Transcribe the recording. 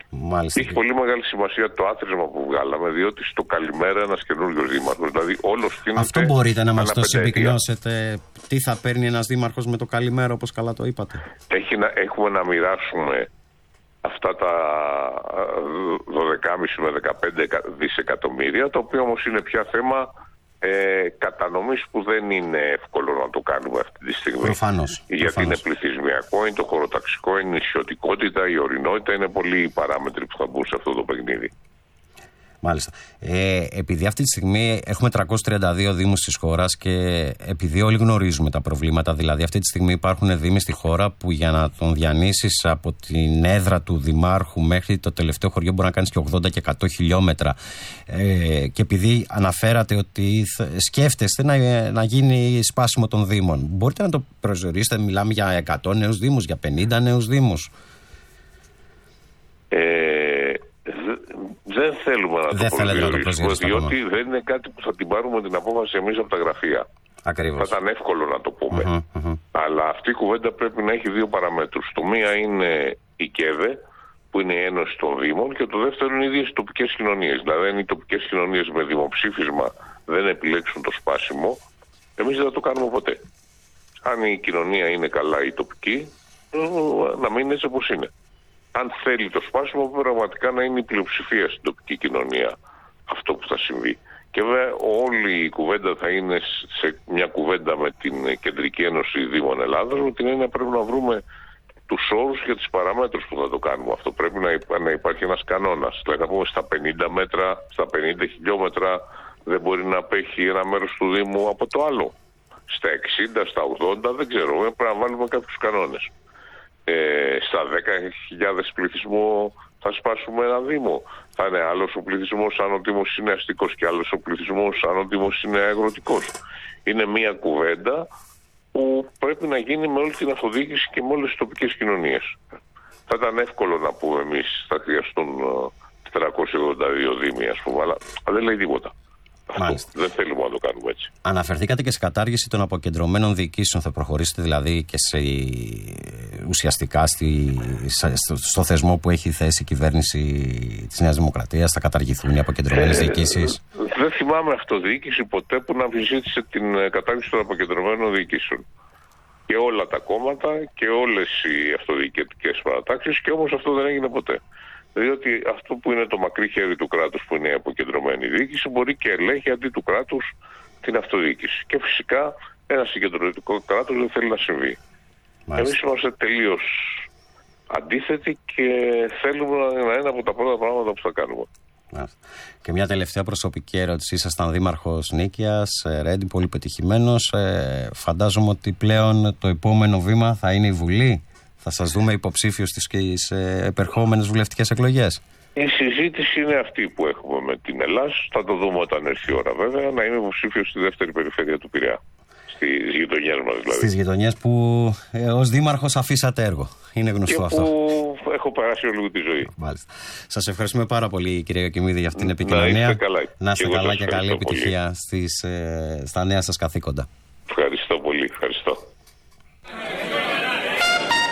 Μάλιστα. Έχει πολύ μεγάλη σημασία το άθροισμα που βγάλαμε, διότι στο καλημέρα ένας καινούριος δήμαρχος, δηλαδή όλο στείνεται. Αυτό μπορείτε να μας το συμπυκνώσετε, τι θα παίρνει ένας δήμαρχος με το καλημέρα, όπως καλά το είπατε? Έχουμε να μοιράσουμε αυτά τα 12,5 με 15 δισεκατομμύρια, το οποίο όμως είναι πια θέμα κατανομής που δεν είναι εύκολο να το κάνουμε αυτή τη στιγμή. Προφανώς. Γιατί είναι πληθυσμιακό, είναι το χωροταξικό, είναι η νησιωτικότητα, η ορεινότητα, είναι πολλοί οι παράμετροι που θα μπουν σε αυτό το παιχνίδι. Μάλιστα. Επειδή αυτή τη στιγμή έχουμε 332 δήμους της χώρας και επειδή όλοι γνωρίζουμε τα προβλήματα, δηλαδή αυτή τη στιγμή υπάρχουν δήμοι στη χώρα που για να τον διανύσεις από την έδρα του δημάρχου μέχρι το τελευταίο χωριό μπορεί να κάνεις και 80 και 100 χιλιόμετρα, και επειδή αναφέρατε ότι σκέφτεστε να γίνει σπάσιμο των δήμων, μπορείτε να το προσδιορίσετε? Μιλάμε για 100 νέους δήμους, για 50 νέους δήμους? Δεν θέλουμε να το προσδιορίσουμε, διότι δεν είναι κάτι που θα την πάρουμε την απόφαση εμείς από τα γραφεία. Ακριβώς. Θα ήταν εύκολο να το πούμε. Αλλά αυτή η κουβέντα πρέπει να έχει δύο παραμέτρους. Το μία είναι η ΚΕΔΕ, που είναι η Ένωση των Δήμων, και το δεύτερο είναι οι ίδιες τοπικές κοινωνίες. Δηλαδή, αν οι τοπικές κοινωνίες με δημοψήφισμα δεν επιλέξουν το σπάσιμο, εμείς δεν θα το κάνουμε ποτέ. Αν η κοινωνία είναι καλά, η τοπική, να μείνει έτσι όπως είναι. Αν θέλει το σπάσιμο, πραγματικά να είναι η πλειοψηφία στην τοπική κοινωνία αυτό που θα συμβεί. Και βέβαια όλη η κουβέντα θα είναι σε μια κουβέντα με την Κεντρική Ένωση Δήμων Ελλάδας, με την έννοια πρέπει να βρούμε τους όρους και τις παραμέτρους που θα το κάνουμε. Αυτό πρέπει να υπάρχει ένας κανόνας. Δηλαδή να πούμε στα 50 μέτρα, στα 50 χιλιόμετρα δεν μπορεί να απέχει ένα μέρος του Δήμου από το άλλο. Στα 60, στα 80, δεν ξέρω, πρέπει να βάλουμε κάποιους κανόνες. Στα 10.000 πληθυσμό θα σπάσουμε ένα δήμο. Θα είναι άλλος ο πληθυσμός αν ο δήμος είναι αστικός και άλλος ο πληθυσμός αν ο δήμος είναι αγροτικός. Είναι μια κουβέντα που πρέπει να γίνει με όλη την αυτοδιοίκηση και με όλες τις τοπικές κοινωνίες. Θα ήταν εύκολο να πούμε εμείς θα χρειαστούν 482 δήμοι, ας πούμε, αλλά δεν λέει τίποτα. Δεν θέλουμε να το κάνουμε έτσι. Αναφερθήκατε και σε κατάργηση των αποκεντρωμένων διοικήσεων. Θα προχωρήσετε δηλαδή και ουσιαστικά στο θεσμό που έχει θέσει η κυβέρνηση της Νέας Δημοκρατίας? Θα καταργηθούν οι αποκεντρωμένες διοικήσεις? Δεν θυμάμαι αυτοδιοίκηση ποτέ που να αμφισβήτησε την κατάργηση των αποκεντρωμένων διοικήσεων. Και όλα τα κόμματα και όλες οι αυτοδιοικητικές παρατάξεις, και όμως αυτό δεν έγινε ποτέ. Διότι αυτό που είναι το μακρύ χέρι του κράτους, που είναι η αποκεντρωμένη διοίκηση, μπορεί και ελέγχει αντί του κράτους την αυτοδιοίκηση. Και φυσικά ένα συγκεντρωτικό κράτος δεν θέλει να συμβεί. Εμείς είμαστε τελείως αντίθετοι και θέλουμε να είναι από τα πρώτα πράγματα που θα κάνουμε. Και μια τελευταία προσωπική ερώτηση. Ήσασταν δήμαρχος Νίκαιας, Ρέντι, πολύ πετυχημένος. Φαντάζομαι ότι πλέον το επόμενο βήμα θα είναι η Βουλή. Θα σας δούμε υποψήφιους στις επερχόμενες βουλευτικές εκλογές? Η συζήτηση είναι αυτή που έχουμε με την Ελλάς. Θα το δούμε όταν έρθει η ώρα, βέβαια, να είμαι υποψήφιος στη δεύτερη περιφέρεια του Πειραιά. Στις γειτονιές μας δηλαδή. Στις γειτονιές που ως δήμαρχος αφήσατε έργο. Είναι γνωστό αυτό. Που έχω περάσει όλη τη ζωή. Μάλιστα. Σας ευχαριστούμε πάρα πολύ, κύριε Ιωκημίδη, για αυτήν την επικοινωνία. Να είστε καλά και καλή επιτυχία στα νέα σας καθήκοντα.